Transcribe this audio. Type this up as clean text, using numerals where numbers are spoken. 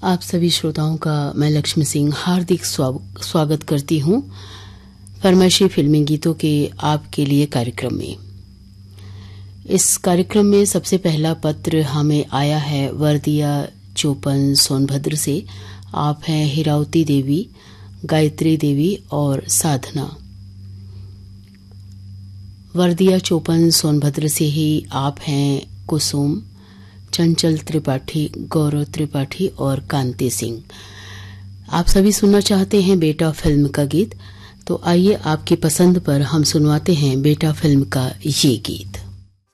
आप सभी श्रोताओं का मैं लक्ष्मी सिंह हार्दिक स्वागत करती हूं फरमाइशी फिल्मी गीतों के आपके लिए कार्यक्रम में। इस कार्यक्रम में सबसे पहला पत्र हमें आया है वर्दिया चौपन सोनभद्र से। आप हैं हिरावती देवी, गायत्री देवी और साधना। वर्दिया चौपन सोनभद्र से ही आप हैं कुसुम, चंचल त्रिपाठी, गौरव त्रिपाठी और कांति सिंह। आप सभी सुनना चाहते हैं बेटा फिल्म का गीत, तो आइए आपकी पसंद पर हम सुनवाते हैं बेटा फिल्म का ये गीत।